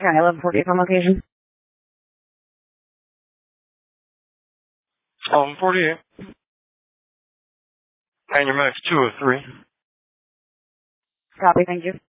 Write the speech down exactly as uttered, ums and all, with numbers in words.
County eleven forty-eight on location. eleven forty-eight. And your max two oh three. Copy, thank you.